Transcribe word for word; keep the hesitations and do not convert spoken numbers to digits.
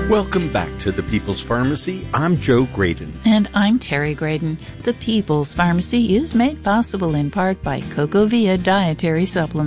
Welcome back to the People's Pharmacy. I'm Joe Graydon. And I'm Terry Graydon. The People's Pharmacy is made possible in part by CocoVia Dietary Supplements.